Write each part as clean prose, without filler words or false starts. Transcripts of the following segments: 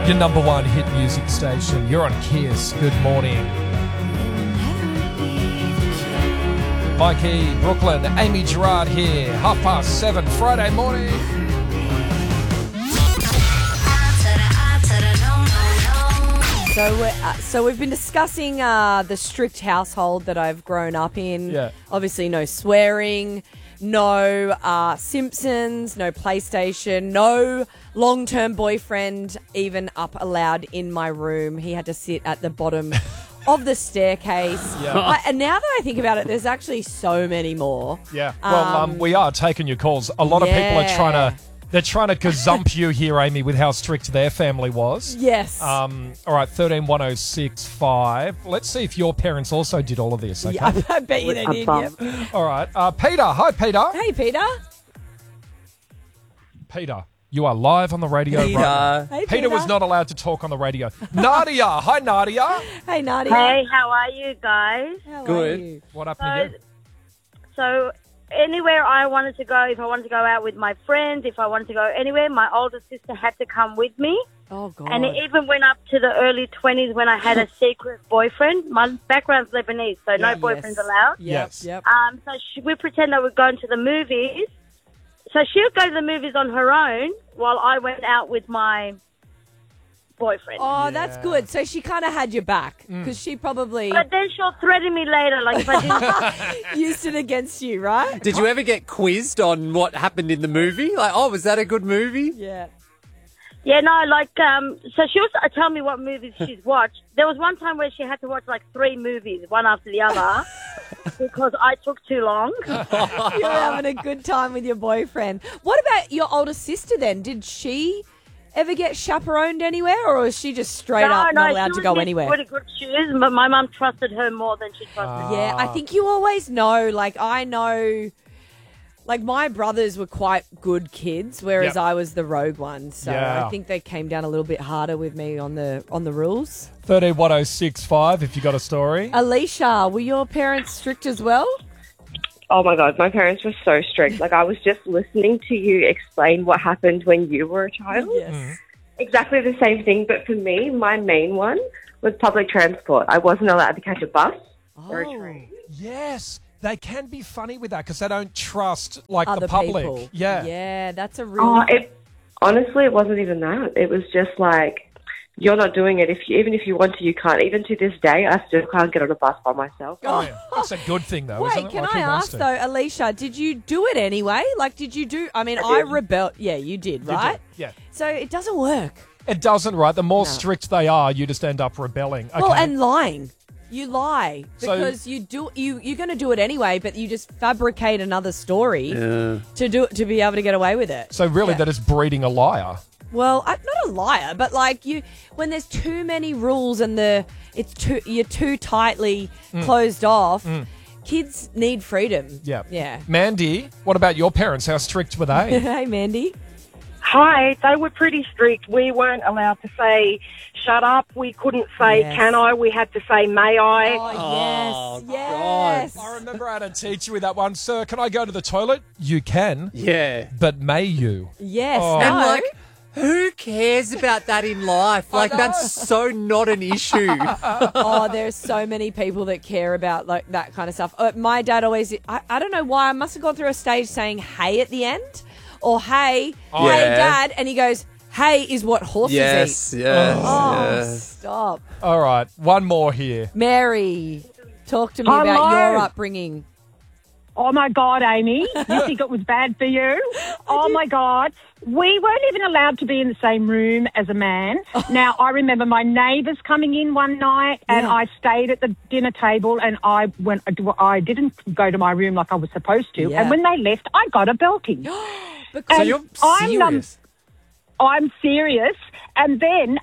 Your number one hit music station. You're on Kiss. Good morning. Mikey, Brooklyn, Amy Gerard here. 7:30, Friday morning. So we've been discussing the strict household that I've grown up in. Yeah. Obviously, no swearing, no Simpsons, no PlayStation, no long-term boyfriend even up allowed in my room. He had to sit at the bottom of the staircase. Yeah. And now that I think about it, there's actually so many more. Yeah. Well, we are taking your calls. A lot of people are trying to gazump you here, Amy, with how strict their family was. Yes. All right, 131065. Let's see if your parents also did all of this, okay? Yeah, I bet you they did, yep. All right. Peter. Hi, Peter. Hey, Peter. Peter, you are live on the radio. Peter. Right now. Hey, Peter was not allowed to talk on the radio. Nadia. Hi, Nadia. Hey, Nadia. Hey, how are you guys? How Good. are you? What happened to you? So, anywhere I wanted to go, if I wanted to go out with my friends, if I wanted to go anywhere, my older sister had to come with me. Oh, God. And it even went up to the early 20s when I had a secret boyfriend. My background's Lebanese, so no boyfriends allowed. Yes. Yep. So we pretend that we're going to the movies. So she would go to the movies on her own while I went out with my boyfriend. Oh, that's good. So she kind of had your back because she probably But then she'll threaten me later, like if I didn't... used it against you, right? Did you ever get quizzed on what happened in the movie? Like, oh, was that a good movie? Yeah. Yeah, no, like, so she was telling me what movies she's watched. There was one time where she had to watch like 3 movies, one after the other, because I took too long. You're having a good time with your boyfriend. What about your older sister then? Did she ever get chaperoned anywhere or was she just straight up not allowed to go anywhere? Really good shoes, but my mum trusted her more than she trusted Yeah, I think you always know, like I know, like my brothers were quite good kids, whereas Yep. I was the rogue one. So Yeah. I think they came down a little bit harder with me on the rules. 131065 if you got a story. Alicia, were your parents strict as well? Oh my God, my parents were so strict. Like I was just listening to you explain what happened when you were a child. Yes. Exactly the same thing, but for me, my main one was public transport. I wasn't allowed to catch a bus or a train. Yes. They can be funny with that because they don't trust like Other the public. people. Yeah. Yeah, that's a real... Honestly, it wasn't even that. It was just like, you're not doing it. Even if you want to, you can't. Even to this day, I still can't get on a bus by myself. Oh, yeah. That's a good thing, though, isn't Wait, it? can Like, I who wants ask, to? though, Alicia, did you do it anyway? Like, did you do... I mean, I rebelled... Yeah, you did, You right? did, yeah. So it doesn't work. It doesn't, right? The more strict they are, you just end up rebelling. Okay. Well, and lying. You lie So- because you're going to do it anyway, but you just fabricate another story to be able to get away with it. So really, Yeah. that is breeding a liar. Well, I'm not a liar, but like when there's too many rules and you're too tightly closed off, kids need freedom. Yeah. Yeah. Mandy, what about your parents? How strict were they? Hey, Mandy. Hi, they were pretty strict. We weren't allowed to say, shut up. We couldn't say, Yes. can I? We had to say, may I? Oh, yes. I remember I had a teacher with that one. Sir, can I go to the toilet? You can, Yeah. but may you? Yes. Oh. No. And like, who cares about that in life? Like, that's so not an issue. Oh, there's so many people that care about like that kind of stuff. My dad always, I don't know why, I must have gone through a stage saying hey at the end or hey, Oh, hey yeah. dad. And he goes, hey is what horses Yes, eat. yes, Oh, yes. stop. All right, one more here. Mary, talk to me Hello. about your upbringing. Oh, my God, Amy. You think it was bad for you? Oh, my God. We weren't even allowed to be in the same room as a man. Now, I remember my neighbours coming in one night and Yeah. I stayed at the dinner table and I didn't go to my room like I was supposed to. Yeah. And when they left, I got a belting. Because So you're I'm serious? I'm serious. And then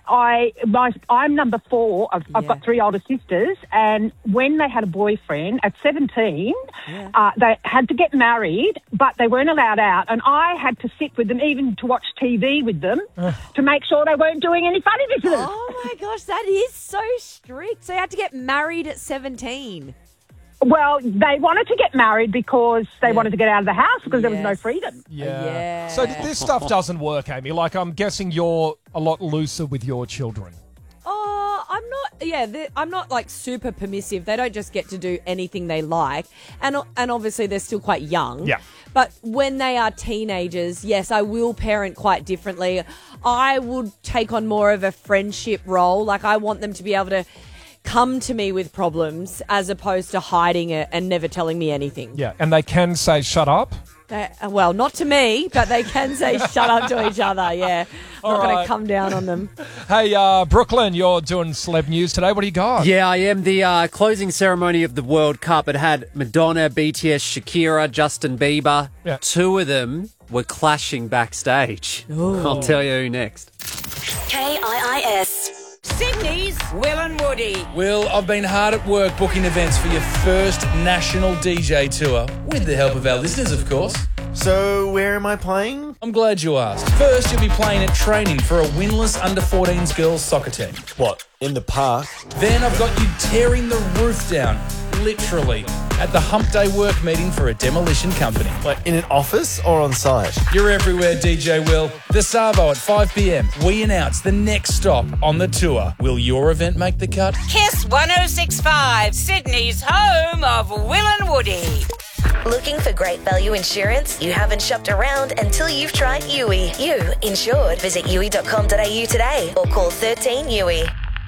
I'm number 4. I've Yeah. got 3 older sisters. And when they had a boyfriend at 17, Yeah. they had to get married, but they weren't allowed out. And I had to sit with them, even to watch TV with them, to make sure they weren't doing any funny business. oh my gosh, that is so strict. So you had to get married at 17. Well, they wanted to get married because they wanted to get out of the house because there was no Yes. freedom. Yeah. Yeah. So this stuff doesn't work, Amy. Like, I'm guessing your a lot looser with your children? Oh, I'm not like super permissive. They don't just get to do anything they like. And obviously they're still quite young. Yeah. But when they are teenagers, yes, I will parent quite differently. I would take on more of a friendship role. Like, I want them to be able to come to me with problems as opposed to hiding it and never telling me anything. Yeah, and they can say, shut up. Well, not to me, but they can say shut up to each other, yeah. I'm not going to come down on them. Hey, Brooklyn, you're doing celeb news today. What do you got? Yeah, I am. The closing ceremony of the World Cup, it had Madonna, BTS, Shakira, Justin Bieber. Yeah. Two of them were clashing backstage. Ooh. I'll tell you who next. KIIS. Sydney's Will and Woody. Will, I've been hard at work booking events for your first national DJ tour, with the help of our listeners, of course. So, where am I playing? I'm glad you asked. First, you'll be playing at training for a winless under-14s girls soccer team. What, in the park? Then I've got you tearing the roof down, literally, at the hump day work meeting for a demolition company. Like, in an office or on site? You're everywhere, DJ Will. The Savo at 5 p.m. We announce the next stop on the tour. Will your event make the cut? Kiss 106.5, Sydney's home of Will and Woody. Looking for great value insurance? You haven't shopped around until you've tried Yui. You insured. Visit yui.com.au today or call 13 Yui.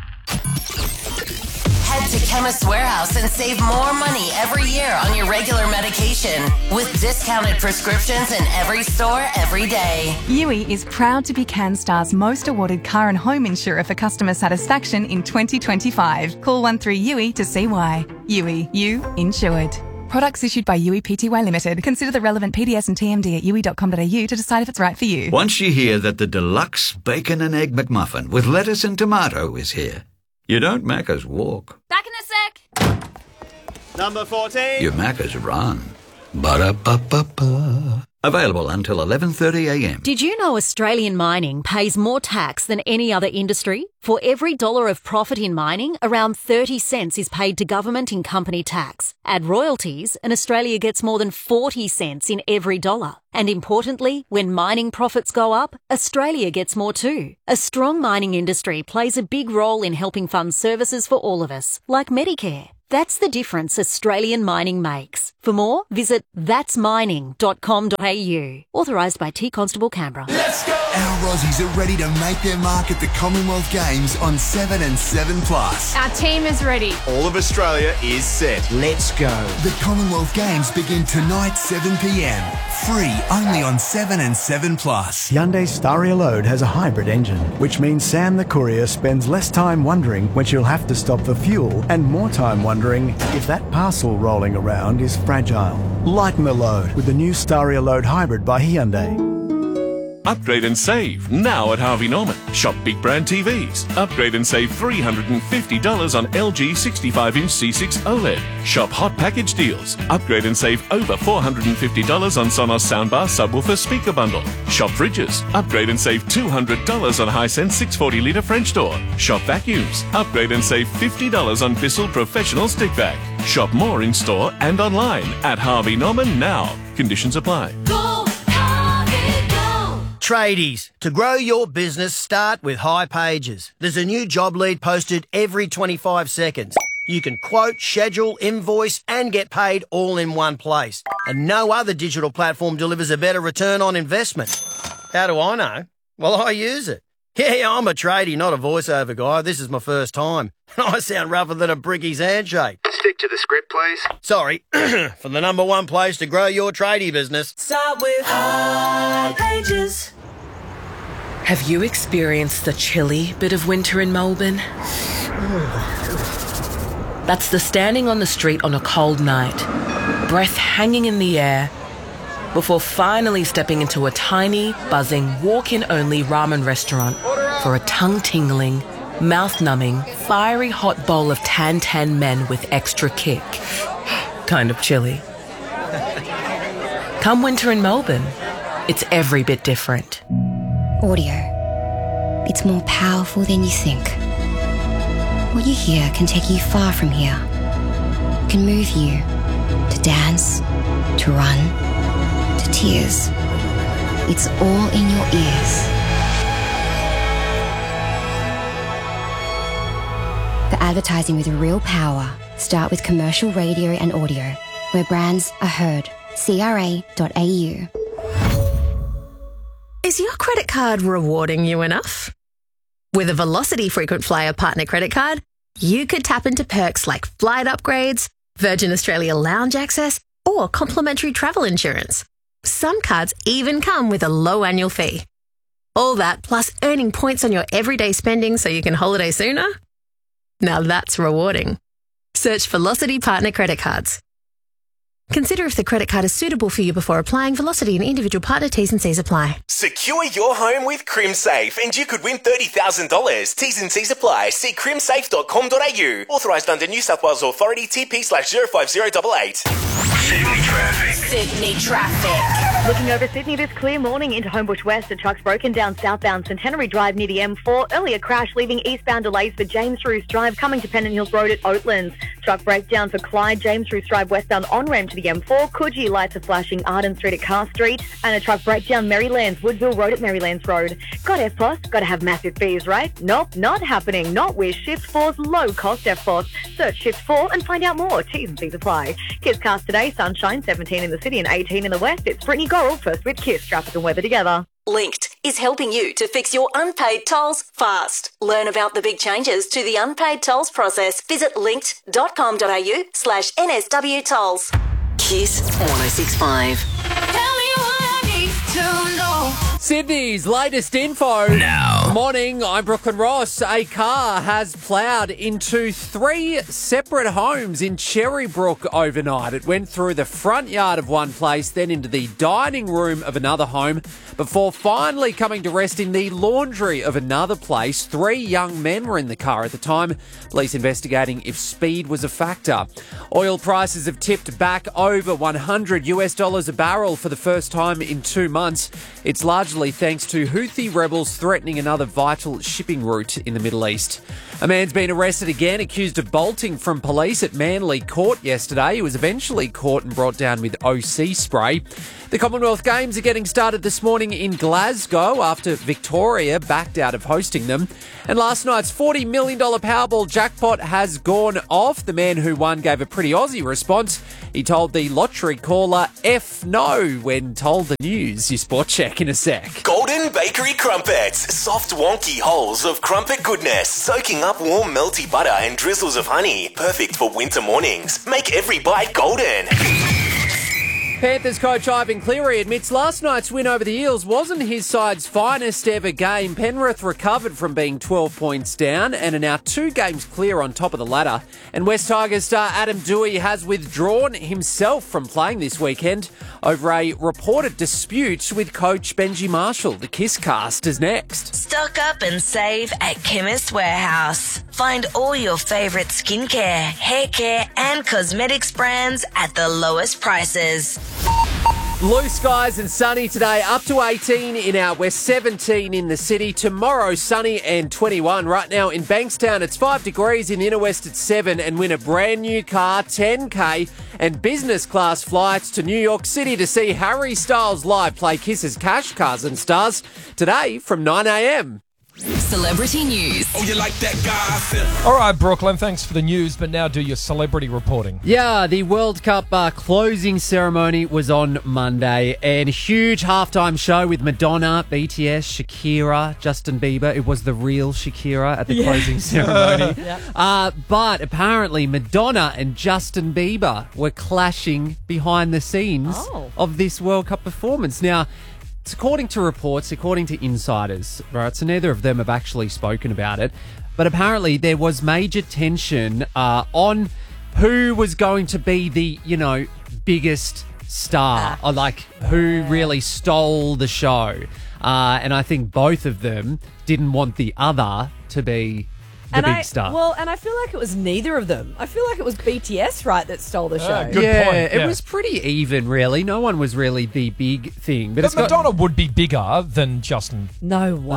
Head to Chemist Warehouse and save more money every year on your regular medication with discounted prescriptions in every store every day. Yui is proud to be CanStar's most awarded car and home insurer for customer satisfaction in 2025. Call 13-YUI to see why. Yui, you insured. Products issued by Yui Pty Limited. Consider the relevant PDS and TMD at yui.com.au to decide if it's right for you. Once you hear that the deluxe bacon and egg McMuffin with lettuce and tomato is here, you don't Macca's walk. Back in a sec. Number 14. You Macca's run. Ba-da-ba-ba-ba. Available until 11:30 a.m. Did you know Australian mining pays more tax than any other industry? For every dollar of profit in mining, around 30 cents is paid to government in company tax. Add royalties, and Australia gets more than 40 cents in every dollar. And importantly, when mining profits go up, Australia gets more too. A strong mining industry plays a big role in helping fund services for all of us, like Medicare. That's the difference Australian mining makes. For more, visit thatsmining.com.au. Authorised by T Constable Canberra. Let's go! Our Aussies are ready to make their mark at the Commonwealth Games on 7 and 7+. Our team is ready. All of Australia is set. Let's go. The Commonwealth Games begin tonight, 7 p.m. Free only on 7 and 7+. Hyundai Staria Load has a hybrid engine, which means Sam the courier spends less time wondering when she'll have to stop for fuel and more time wondering if that parcel rolling around is fragile. Lighten the load with the new Staria Load Hybrid by Hyundai. Upgrade and save now at Harvey Norman. Shop big brand TVs. Upgrade and save $350 on LG 65-inch C6 OLED. Shop hot package deals. Upgrade and save over $450 on Sonos soundbar subwoofer speaker bundle. Shop fridges. Upgrade and save $200 on Hisense 640-litre French door. Shop vacuums. Upgrade and save $50 on Bissell Professional stick vac. Shop more in store and online at Harvey Norman now. Conditions apply. Tradies, to grow your business, start with High Pages. There's a new job lead posted every 25 seconds. You can quote, schedule, invoice and get paid all in one place. And no other digital platform delivers a better return on investment. How do I know? Well, I use it. Yeah, I'm a tradie, not a voiceover guy. This is my first time. I sound rougher than a bricky's handshake. Stick to the script, please. Sorry, for the number one place to grow your tradie business. Start with High Pages. Have you experienced the chilly bit of winter in Melbourne? That's the standing on the street on a cold night, breath hanging in the air, before finally stepping into a tiny, buzzing, walk-in-only ramen restaurant for a tongue-tingling, mouth-numbing, fiery hot bowl of tan men with extra kick. Kind of chilly. Come winter in Melbourne, it's every bit different. Audio. It's more powerful than you think. What you hear can take you far from here. Can move you to dance, to run, to tears. It's all in your ears. Advertising with real power. Start with commercial radio and audio, where brands are heard. CRA.au. Is your credit card rewarding you enough? With a Velocity Frequent Flyer Partner Credit Card, you could tap into perks like flight upgrades, Virgin Australia lounge access, or complimentary travel insurance. Some cards even come with a low annual fee. All that plus earning points on your everyday spending so you can holiday sooner? Now that's rewarding. Search Velocity Partner Credit Cards. Consider if the credit card is suitable for you before applying. Velocity and individual partner T's and C's apply. Secure your home with CrimSafe and you could win $30,000. T's and C's apply. See crimsafe.com.au. Authorised under New South Wales Authority TP/05088. Sydney traffic. Sydney traffic. Looking over Sydney this clear morning into Homebush West. A truck's broken down southbound Centenary Drive near the M4. Earlier crash leaving eastbound delays for James Roos Drive coming to Pennant Hills Road at Oatlands. Truck breakdown for Clyde James Roos Drive westbound on-ramp to the M4. Coogee lights are flashing Arden Street at Carr Street. And a truck breakdown Marylands Woodville Road at Marylands Road. Got FPOS? Got to have massive fees, right? Nope, not happening. Not with Shift 4's low-cost FPOS. Search Shift 4 and find out more. T's and C's apply. Kiss Cast today. Sunshine, 17 in the city and 18 in the west. It's Brittany Gorrell, first with Kiss. Traffic and weather together. Linked is helping you to fix your unpaid tolls fast. Learn about the big changes to the unpaid tolls process. Visit linked.com.au/NSW tolls. Kiss 106.5. Sydney's latest info. Now. Morning, I'm Brooklyn Ross. A car has ploughed into 3 separate homes in Cherrybrook overnight. It went through the front yard of one place, then into the dining room of another home, before finally coming to rest in the laundry of another place. 3 young men were in the car at the time. Police investigating if speed was a factor. Oil prices have tipped back over $100 a barrel for the first time in 2 months. It's largely thanks to Houthi rebels threatening another vital shipping route in the Middle East. A man's been arrested again, accused of bolting from police at Manly Court yesterday. He was eventually caught and brought down with OC spray. The Commonwealth Games are getting started this morning in Glasgow after Victoria backed out of hosting them. And last night's $40 million Powerball jackpot has gone off. The man who won gave a pretty Aussie response. He told the lottery caller F no when told the news. Your sport check in a sec. Golden Bakery Crumpets. Soft, wonky holes of crumpet goodness, soaking up warm, melty butter and drizzles of honey. Perfect for winter mornings. Make every bite golden. Panthers coach Ivan Cleary admits last night's win over the Eels wasn't his side's finest ever game. Penrith recovered from being 12 points down and are now 2 games clear on top of the ladder. And West Tigers star Adam Doueihi has withdrawn himself from playing this weekend over a reported dispute with coach Benji Marshall. The Kiss Cast is next. Stock up and save at Chemist Warehouse. Find all your favourite skincare, hair care and cosmetics brands at the lowest prices. Blue skies and sunny today, up to 18 in our west, 17 in the city. Tomorrow, sunny and 21. Right now in Bankstown, it's 5 degrees. In the inner west, it's 7. And win a brand new car, 10K, and business class flights to New York City to see Harry Styles live play Kiss's Cash Cars and Stars today from 9 a.m. Celebrity news. Oh, you like that guy? All right, Brooklyn, thanks for the news, but now do your celebrity reporting. Yeah, the World Cup closing ceremony was on Monday, and a huge halftime show with Madonna, BTS, Shakira, Justin Bieber. It was the real Shakira at the closing ceremony. But apparently Madonna and Justin Bieber were clashing behind the scenes of this World Cup performance. Now, it's according to reports, according to insiders, right? So neither of them have actually spoken about it. But apparently there was major tension on who was going to be the, biggest star, or like who really stole the show. And I think both of them didn't want the other to be the big star. Well, and I feel like it was neither of them. I feel like it was BTS, right, that stole the show. Good point. It was pretty even, really. No one was really the big thing. But Madonna would be bigger than Justin. No way.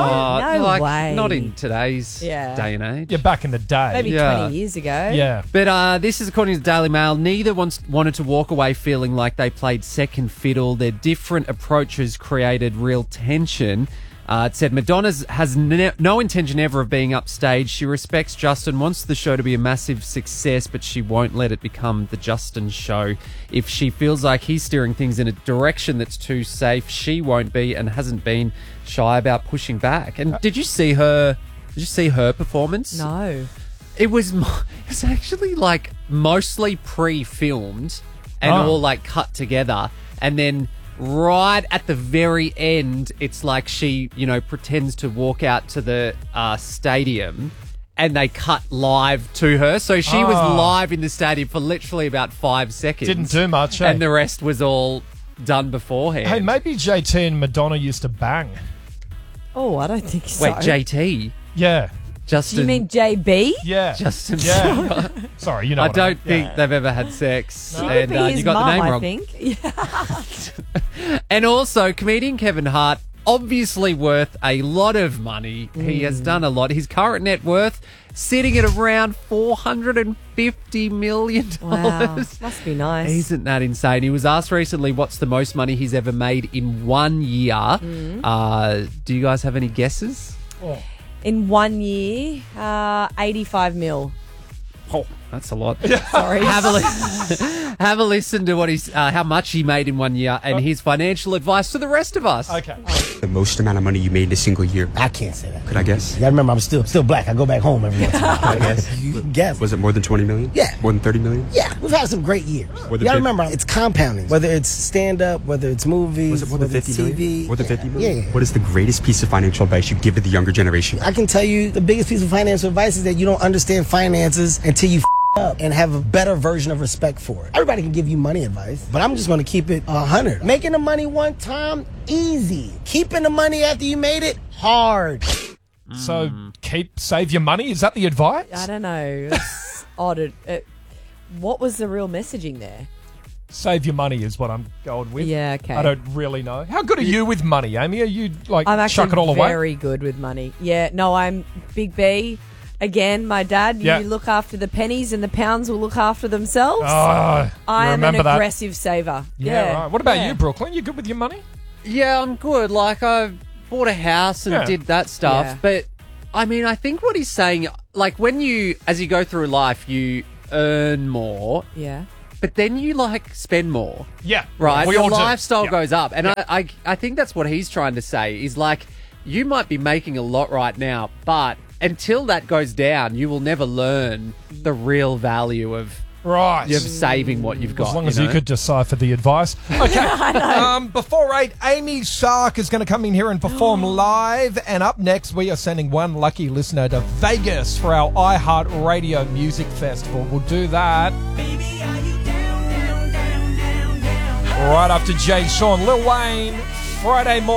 No way. Not in today's day and age. Yeah, back in the day. Maybe 20 years ago. Yeah. But this is according to the Daily Mail. Neither wanted to walk away feeling like they played second fiddle. Their different approaches created real tension. It said Madonna has no intention ever of being upstage. She respects Justin, wants the show to be a massive success, but she won't let it become the Justin show. If she feels like he's steering things in a direction that's too safe, she won't be, and hasn't been shy about pushing back. And did you see her performance? No. It was actually like mostly pre-filmed and all like cut together, and then right at the very end, it's like she, pretends to walk out to the stadium, and they cut live to her. So she was live in the stadium for literally about 5 seconds. Didn't do much, and the rest was all done beforehand. Hey, maybe JT and Madonna used to bang. Oh, I don't think so. Wait, JT? Yeah. Justin. You mean JB? Yeah. Justin. Yeah. Sorry, you know. I don't think they've ever had sex. She could be his you got mum, the name I wrong. think. Yeah. And also, comedian Kevin Hart, obviously worth a lot of money. He has done a lot. His current net worth sitting at around $450 million. Wow, must be nice. Isn't that insane? He was asked recently what's the most money he's ever made in 1 year. Do you guys have any guesses? In 1 year, 85 mil. Oh, that's a lot. Sorry. Have a listen to what how much he made in 1 year and his financial advice to the rest of us. Okay. The most amount of money you made in a single year. I can't say that. Could I guess? You gotta remember, I'm still black. I go back home every once in a while. Could I guess? You can guess. Was it more than 20 million? Yeah. More than 30 million? Yeah, we've had some great years. More You than gotta 50? remember, it's compounding. Whether it's stand-up, whether it's movies, Was it more than whether 50 it's TV. million? More than 50 million? Yeah. What is the greatest piece of financial advice you give to the younger generation? I can tell you the biggest piece of financial advice is that you don't understand finances until you up and have a better version of respect for it. Everybody can give you money advice, but I'm just going to keep it 100. Making the money one time, easy. Keeping the money after you made it, hard. So save your money? Is that the advice? I don't know. It's odd. What was the real messaging there? Save your money is what I'm going with. Yeah, okay. I don't really know. How good are you with money, Amy? Are you like I'm actually chuck it all away? very good with money. Yeah, no, I'm Big B. Again, my dad, you look after the pennies and the pounds will look after themselves. Oh, I am an that. aggressive saver. Yeah, right. What about you, Brooklyn? You good with your money? Yeah, I'm good. Like, I bought a house and did that stuff. Yeah. But, I mean, I think what he's saying, like, as you go through life, you earn more. Yeah. But then you, like, spend more. Yeah. Right? We Your all do. lifestyle Yeah. goes up. And I think that's what he's trying to say, is, like, you might be making a lot right now, but until that goes down, you will never learn the real value of saving what you've got. As long as you could decipher the advice. Okay. Before 8, Amy Sark is going to come in here and perform live. And up next, we are sending one lucky listener to Vegas for our iHeartRadio Music Festival. We'll do that right after Jay Sean, Lil Wayne, Friday morning.